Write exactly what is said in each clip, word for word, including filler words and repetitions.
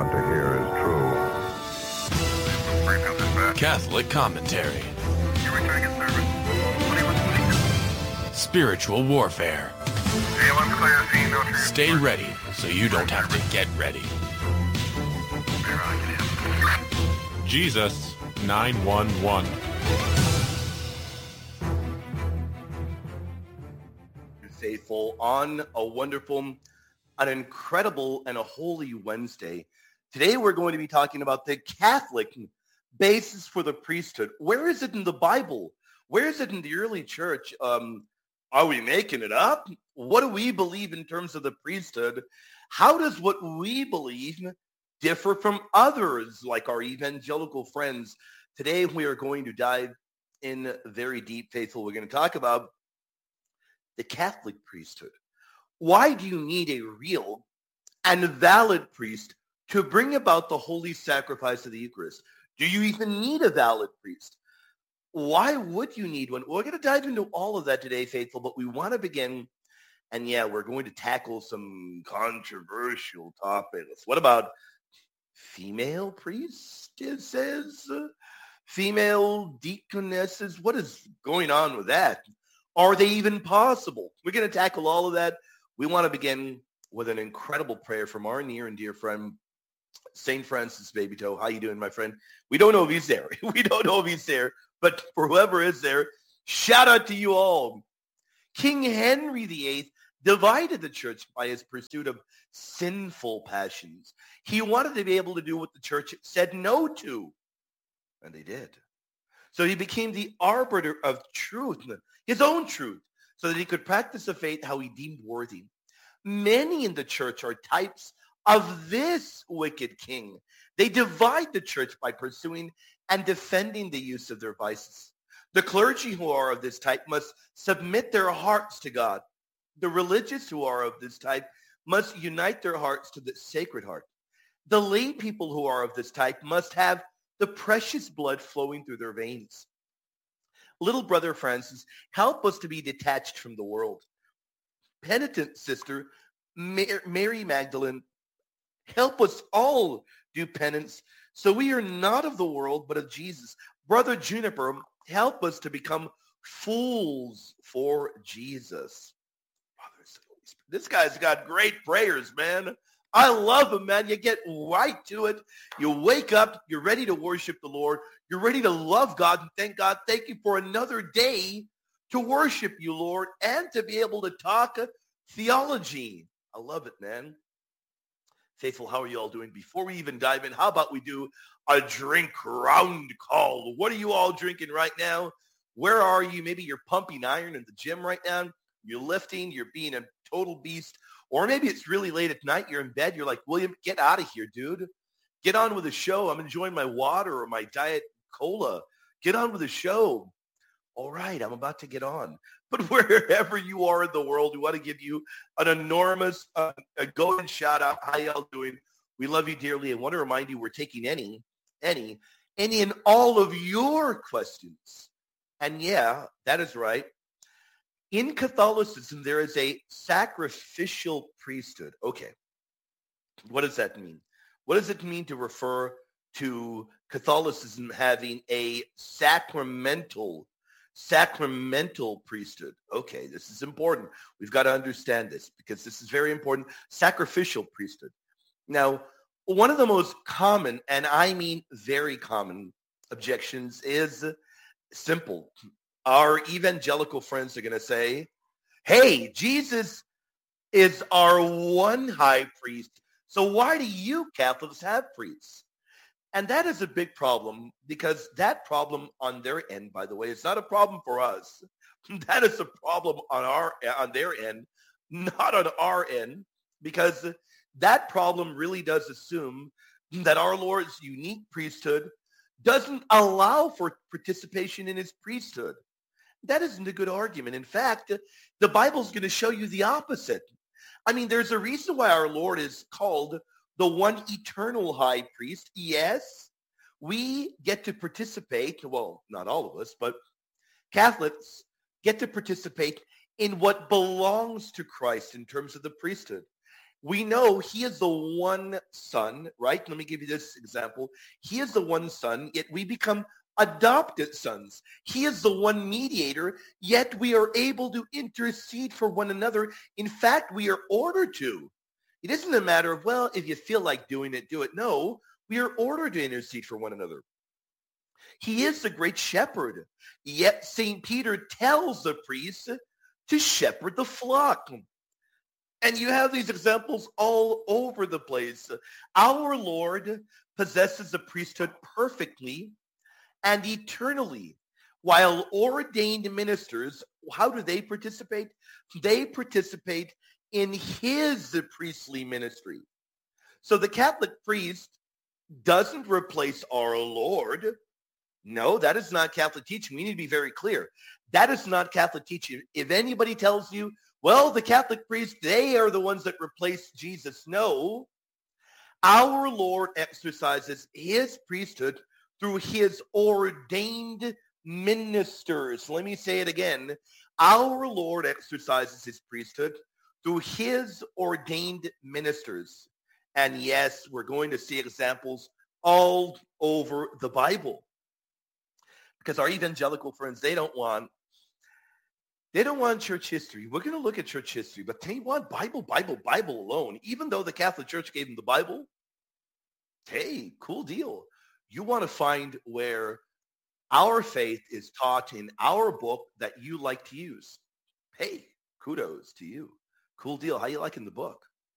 about to hear is true. Catholic commentary. Spiritual warfare. Stay ready so you don't have to get ready. Jesus nine one one. Faithful, on a wonderful, an incredible, and a holy Wednesday. Today we're going to be talking about the Catholic basis for the priesthood. Where is it in the Bible? Where is it in the early church? Um, are we making it up? What do we believe in terms of the priesthood? How does what we believe differ from others, like our evangelical friends? Today we are going to dive in very deep, faithful. We're going to talk about the Catholic priesthood. Why do you need a real and valid priest to bring about the holy sacrifice of the Eucharist? Do you even need a valid priest? Why would you need one? We're going to dive into all of that today, faithful, but we want to begin, and yeah, we're going to tackle some controversial topics. What about female priestesses? Female deaconesses? What is going on with that? Are they even possible? We're going to tackle all of that. We want to begin with an incredible prayer from our near and dear friend, Saint Francis Baby Toe. How you doing, my friend? We don't know if he's there. We don't know if he's there. But for whoever is there, shout out to you all. King Henry the Eighth divided the church by his pursuit of sinful passions. He wanted to be able to do what the church said no to. And they did. So he became the arbiter of truth, his own truth, so that he could practice the faith how he deemed worthy. Many in the church are types of this wicked king. They divide the church by pursuing and defending the use of their vices. The clergy who are of this type must submit their hearts to God. The religious who are of this type must unite their hearts to the Sacred Heart. The lay people who are of this type must have the precious blood flowing through their veins. Little brother Francis, help us to be detached from the world. Penitent sister Mary Magdalene, help us all do penance so we are not of the world but of Jesus. Brother Juniper, help us to become fools for Jesus. This guy's got great prayers, man. I love him, man. You get right to it. You wake up. You're ready to worship the Lord. You're ready to love God and thank God. Thank you for another day to worship you, Lord, and to be able to talk theology. I love it, man. Faithful, how are you all doing? Before we even dive in, how about we do a drink round call? What are you all drinking right now? Where are you? Maybe you're pumping iron in the gym right now. You're lifting. You're being a total beast. Or maybe it's really late at night. You're in bed. You're like, William, get out of here, dude. Get on with the show. I'm enjoying my water or my Diet Cola. Get on with the show. All right, I'm about to get on. But wherever you are in the world, we want to give you an enormous uh, a golden shout out. How y'all doing? We love you dearly. I want to remind you we're taking any, any, any and all of your questions. And yeah, that is right. In Catholicism, there is a sacrificial priesthood. Okay. What does that mean? What does it mean to refer to Catholicism having a sacramental, sacramental priesthood? Okay, this is important. We've got to understand this because this is very important. Sacrificial priesthood. Now, one of the most common, and I mean very common, objections is simple. Our evangelical friends are going to say, hey, Jesus is our one high priest. So why do you Catholics have priests? And that is a big problem because that problem on their end, by the way, is not a problem for us. That is a problem on our on their end, not on our end, because that problem really does assume that our Lord's unique priesthood doesn't allow for participation in his priesthood. That isn't a good argument. In fact, the Bible's going to show you the opposite. I mean, there's a reason why our Lord is called the one eternal high priest. Yes, we get to participate, well, not all of us, but Catholics get to participate in what belongs to Christ in terms of the priesthood. We know he is the one son, right? Let me give you this example. He is the one son, yet we become adopted sons. He is the one mediator, yet we are able to intercede for one another. In fact, we are ordered to. It isn't a matter of, well, if you feel like doing it, do it. No, we are ordered to intercede for one another. He is the great shepherd, yet Saint Peter tells the priest to shepherd the flock. And you have these examples all over the place. Our Lord possesses the priesthood perfectly and eternally, while ordained ministers, how do they participate? They participate in his priestly ministry. So the Catholic priest doesn't replace our Lord. No, that is not Catholic teaching. We need to be very clear. That is not Catholic teaching. If anybody tells you, well, the Catholic priests, they are the ones that replace Jesus. No, our Lord exercises his priesthood through his ordained ministers. Let me say it again. Our Lord exercises his priesthood through his ordained ministers. And yes, we're going to see examples all over the Bible. Because our evangelical friends, they don't want, they don't want church history. We're going to look at church history, but they want Bible, Bible, Bible alone. Even though the Catholic Church gave them the Bible, hey, cool deal. You want to find where our faith is taught in our book that you like to use. Hey, kudos to you. Cool deal. How you liking the book?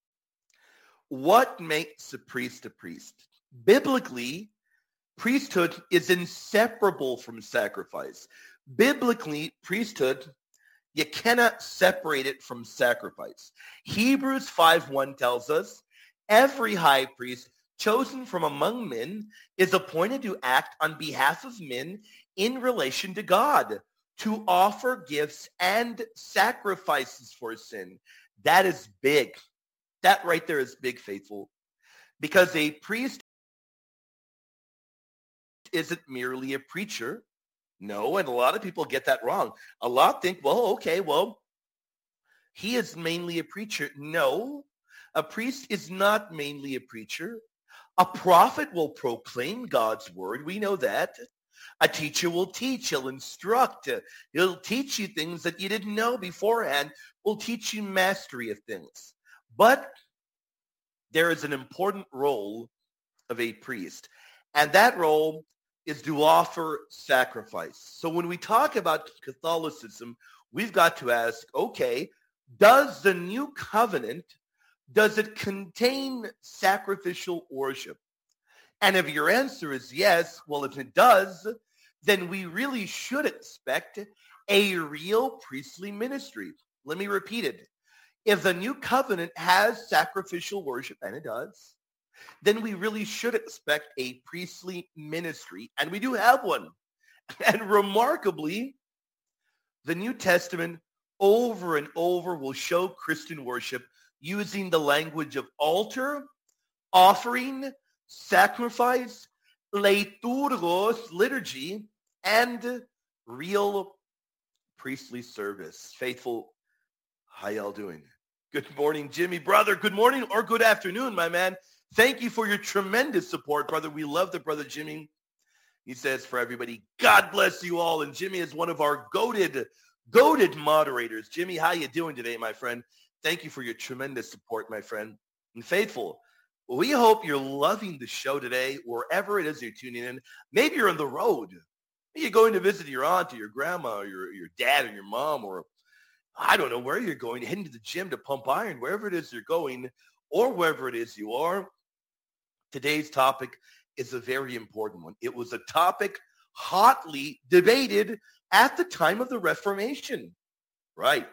What makes a priest a priest? Biblically, priesthood is inseparable from sacrifice. Biblically, priesthood, you cannot separate it from sacrifice. Hebrews five one tells us, every high priest chosen from among men is appointed to act on behalf of men in relation to God, to offer gifts and sacrifices for sin. That is big. That right there is big, faithful. Because a priest isn't merely a preacher. No, and a lot of people get that wrong. A lot think, well, okay, well, he is mainly a preacher. No, a priest is not mainly a preacher. A prophet will proclaim God's word. We know that. A teacher will teach. He'll instruct. He'll teach you things that you didn't know beforehand. Will teach you mastery of things. But there is an important role of a priest. And that role is to offer sacrifice. So when we talk about Catholicism, we've got to ask, okay, does the new covenant, does it contain sacrificial worship? And if your answer is yes, well, if it does, then we really should expect a real priestly ministry. Let me repeat it. If the new covenant has sacrificial worship, and it does, then we really should expect a priestly ministry. And we do have one. And remarkably, the New Testament over and over will show Christian worship using the language of altar, offering, sacrifice, liturgos, liturgy, and real priestly service. Faithful, how y'all doing? Good morning, Jimmy, brother. Good morning or good afternoon, my man. Thank you for your tremendous support, brother. We love the brother Jimmy. He says for everybody, God bless you all. And Jimmy is one of our goated, goated moderators. Jimmy, how you doing today, my friend? Thank you for your tremendous support, my friend. And faithful, we hope you're loving the show today, wherever it is you're tuning in. Maybe you're on the road. Maybe you're going to visit your aunt or your grandma or your, your dad or your mom, or I don't know where you're going, heading to the gym to pump iron, wherever it is you're going, or wherever it is you are. Today's topic is a very important one. It was a topic hotly debated at the time of the Reformation. Right.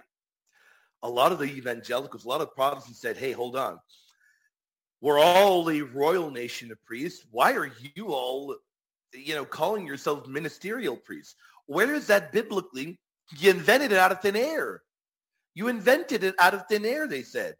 A lot of the evangelicals, a lot of Protestants said, hey, hold on. We're all a royal nation of priests. Why are you all, you know, calling yourselves ministerial priests? Where is that biblically? You invented it out of thin air. You invented it out of thin air, they said.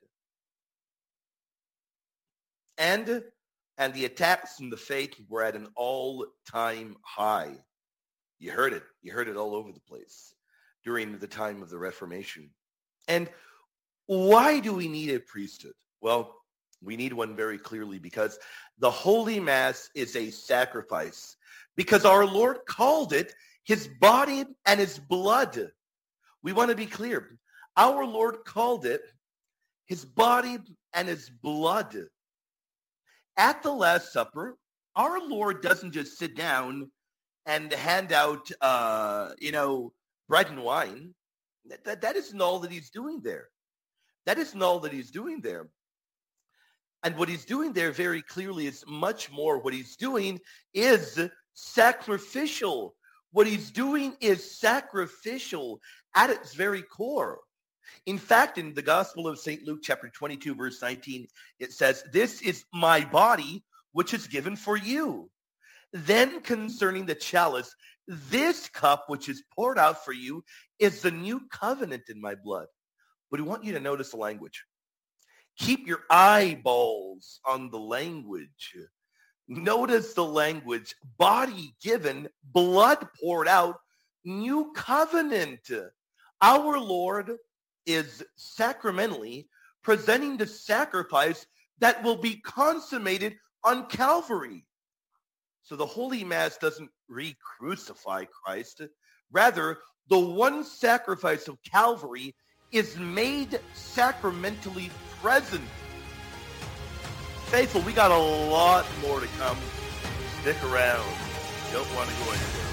And and the attacks on the faith were at an all-time high. You heard it. You heard it all over the place during the time of the Reformation. And why do we need a priesthood? Well, we need one very clearly because the Holy Mass is a sacrifice because our Lord called it his body and his blood. We want to be clear. Our Lord called it his body and his blood. At the Last Supper, our Lord doesn't just sit down and hand out, uh, you know, bread and wine. That, that, that isn't all that he's doing there. That isn't all that he's doing there. And what he's doing there very clearly is much more. What he's doing is sacrificial. What he's doing is sacrificial at its very core. In fact, in the Gospel of Saint Luke, chapter twenty-two, verse nineteen, it says, "This is my body, which is given for you." Then concerning the chalice, "This cup, which is poured out for you, is the new covenant in my blood." But we want you to notice the language. Keep your eyeballs on the language. Notice the language. Body given, blood poured out, new covenant. Our Lord is sacramentally presenting the sacrifice that will be consummated on Calvary. So the Holy Mass doesn't re-crucify Christ. Rather, the one sacrifice of Calvary is made sacramentally present. Faithful, we got a lot more to come. Stick around. Don't want to go anywhere.